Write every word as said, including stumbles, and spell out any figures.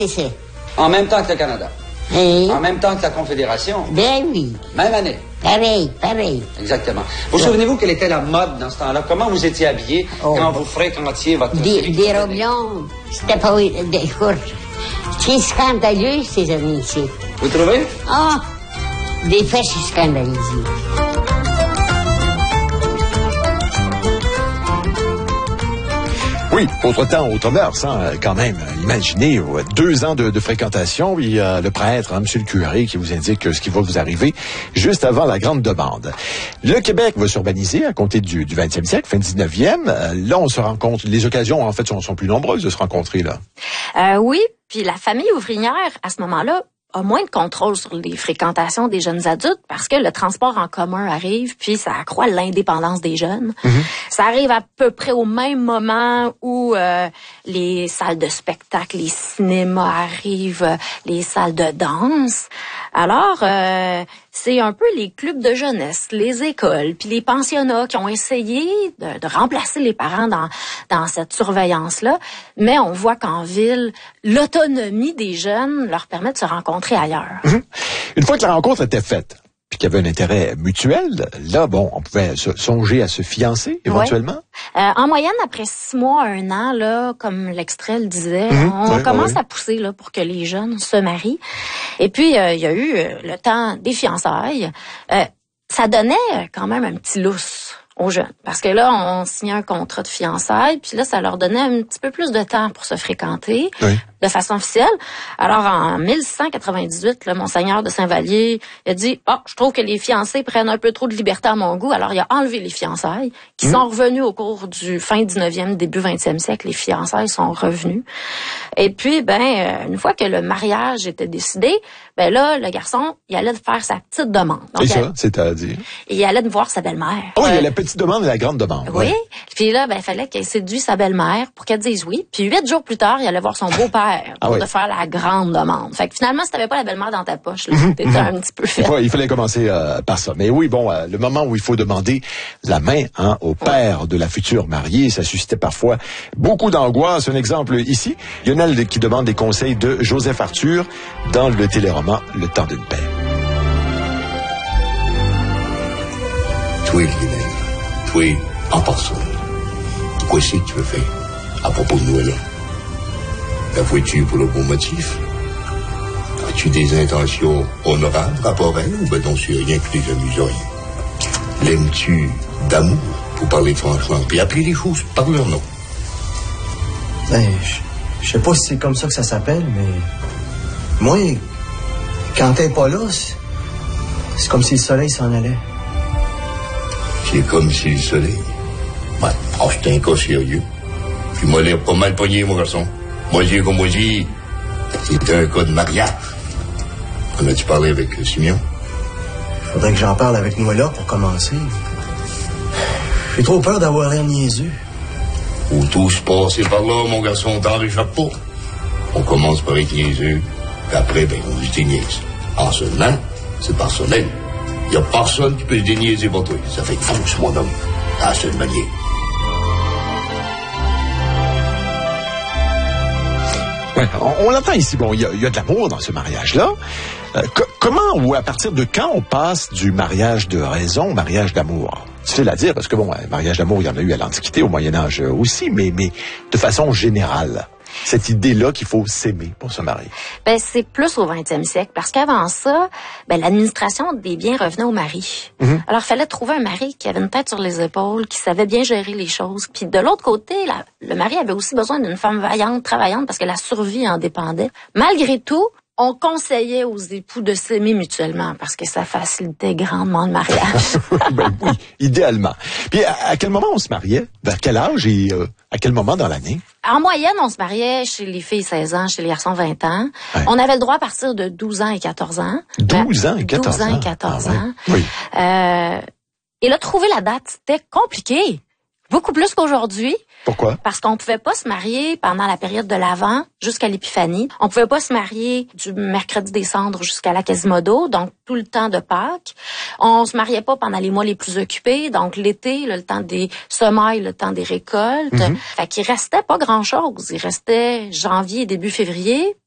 C'est ça. En même temps que le Canada. Oui. En même temps que la Confédération. Ben oui. Même année. Pareil, pareil. Exactement. Vous vous souvenez-vous quelle était la mode dans ce temps-là? Comment vous étiez habillés Oh. quand vous fréquentiez votre... Des, des robes longues. C'était pas... Écoute, c'est scandaleux, ces amis ici. Vous trouvez? Ah! Des fois, je suis scandalisé. Oui, autre temps, autre mœurs, hein, quand même. Imaginez, ouais, deux ans de, de fréquentation, puis euh, le prêtre, hein, monsieur le curé, qui vous indique euh, ce qui va vous arriver juste avant la grande demande. Le Québec va s'urbaniser à compter du, du vingtième siècle, fin dix-neuvième. Euh, là, on se rencontre, les occasions, en fait, sont, sont plus nombreuses de se rencontrer, là. Euh, oui, puis la famille ouvrière, à ce moment-là, a moins de contrôle sur les fréquentations des jeunes adultes parce que le transport en commun arrive, puis ça accroît l'indépendance des jeunes. Mm-hmm. Ça arrive à peu près au même moment où euh, les salles de spectacle, les cinémas arrivent, euh, les salles de danse. Alors, euh, c'est un peu les clubs de jeunesse, les écoles, puis les pensionnats qui ont essayé de, de remplacer les parents dans, dans cette surveillance-là. Mais on voit qu'en ville, l'autonomie des jeunes leur permet de se rencontrer ailleurs. Mmh. Une fois que la rencontre était faite, puis qu'il y avait un intérêt mutuel, là, bon, on pouvait se, songer à se fiancer, éventuellement? Ouais. Euh, en moyenne, après six mois, un an, là, comme l'extrait le disait, mmh, on ouais, commence ouais. à pousser là pour que les jeunes se marient. Et puis, euh, il y a eu euh, le temps des fiançailles. Euh, ça donnait quand même un petit lousse aux jeunes. Parce que là, on signait un contrat de fiançailles, puis là, ça leur donnait un petit peu plus de temps pour se fréquenter, oui, de façon officielle. Alors, en mille six cent quatre-vingt-dix-huit, là, Monseigneur de Saint-Vallier a dit « Ah, je trouve que les fiancés prennent un peu trop de liberté à mon goût. » Alors, il a enlevé les fiançailles, qui mmh. sont revenues au cours du fin dix-neuvième, début vingtième siècle. Les fiançailles sont revenues. Et puis, ben, une fois que le mariage était décidé, ben là, le garçon, il allait faire sa petite demande. Donc, c'est ça, c'est-à-dire? Il allait voir sa belle-mère. Oh, il y a la petite demande et la grande demande. Oui. Ouais. Puis là, ben, il fallait qu'elle séduise sa belle-mère pour qu'elle dise oui. Puis huit jours plus tard, il allait voir son beau-père pour ah oui. de faire la grande demande. Fait que finalement, si t'avais pas la belle-mère dans ta poche, là, t'étais un petit peu fait. Ouais, il fallait commencer euh, par ça. Mais oui, bon, euh, le moment où il faut demander la main hein, au père ouais. de la future mariée, ça suscitait parfois beaucoup d'angoisse. Un exemple ici, Lionel qui demande des conseils de Joseph Arthur dans le téléroman Le temps d'une paix. Toi, Lionel, toi, en personne, quoi c'est que tu veux faire à propos de Noël? La vois-tu pour le bon motif? As-tu des intentions honorables rapport à elle ou ben non, c'est rien que des amuseries? L'aimes-tu d'amour, pour parler franchement, puis appeler les choses par leur nom? Ben, je sais pas si c'est comme ça que ça s'appelle, mais moi, quand t'es pas là, c'est comme si le soleil s'en allait. C'est comme si le soleil... Ouais, oh, c'est un cas sérieux. Puis moi, l'air pas mal pogné, mon garçon. Moi, j'ai comme moi dit, c'est un cas de mariage. En as-tu parlé avec Simeon? Faudrait que j'en parle avec Noëlla pour commencer. J'ai trop peur d'avoir l'air niaiseux. Faut tous passer par là, mon garçon, t'en réchappes pas. On commence par être niaiseux, puis après, ben, on se déniaise. En seulement, c'est personnel. Il y a personne qui peut se déniaiser pour toi. Ça fait fonce, mon homme. À la seule manière. Ouais, on, on l'entend ici. Bon, il y a, y a de l'amour dans ce mariage-là. Euh, co- comment ou à partir de quand on passe du mariage de raison au mariage d'amour? C'est à dire, parce que bon, mariage d'amour, il y en a eu à l'Antiquité, au Moyen-Âge aussi, mais, mais de façon générale. Cette idée-là qu'il faut s'aimer pour se marier. Ben, c'est plus au vingtième siècle, parce qu'avant ça, ben, l'administration des biens revenait au mari. Mm-hmm. Alors, il fallait trouver un mari qui avait une tête sur les épaules, qui savait bien gérer les choses. Puis de l'autre côté, la, le mari avait aussi besoin d'une femme vaillante, travaillante, parce que la survie en dépendait. Malgré tout, on conseillait aux époux de s'aimer mutuellement parce que ça facilitait grandement le mariage. Ben oui, idéalement. Puis à, à quel moment on se mariait? Vers quel âge et euh, à quel moment dans l'année? En moyenne, on se mariait chez les filles seize ans, chez les garçons vingt ans. Ouais. On avait le droit à partir de douze ans et quatorze ans. douze ans et quatorze ans? douze ans et quatorze ah, ans. Ouais. Oui. Euh, et là, trouver la date, c'était compliqué. Beaucoup plus qu'aujourd'hui. Pourquoi? Parce qu'on pouvait pas se marier pendant la période de l'Avent jusqu'à l'Épiphanie. On pouvait pas se marier du mercredi des Cendres jusqu'à la Quasimodo, donc tout le temps de Pâques. On se mariait pas pendant les mois les plus occupés, donc l'été, là, le temps des semailles, le temps des récoltes. Mm-hmm. Fait qu'il restait pas grand-chose. Il restait janvier et début février,